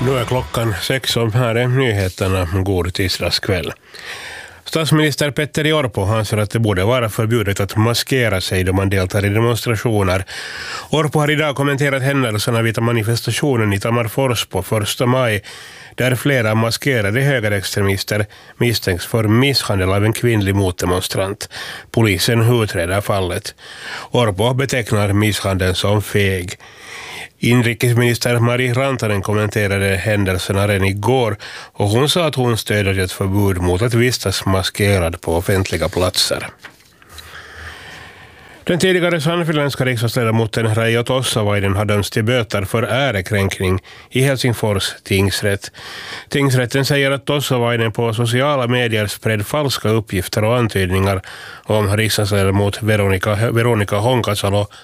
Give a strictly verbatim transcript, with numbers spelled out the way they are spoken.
Nu är klockan sex och här är nyheterna. God tisdagskväll. Statsminister Petteri Orpo anser att det borde vara förbjudet att maskera sig då man deltar i demonstrationer. Orpo har idag kommenterat händelserna vid manifestationen i Tammerfors på första maj, där flera maskerade högerextremister misstänks för misshandel av en kvinnlig motdemonstrant. Polisen utreder fallet. Orpo betecknar misshandeln som feg. Inrikesminister Mari Rantanen kommenterade händelserna redan igår och hon sa att hon stöder ett förbud mot att vistas maskerad på offentliga platser. Den tidigare sannfinländska riksdagsledamoten Reijo Tossavainen har dömts till böter för ärekränkning i Helsingfors tingsrätt. Tingsrätten säger att Tossavainen på sociala medier spred falska uppgifter och antydningar om riksdagsledamot Veronica, Veronica Honkasalo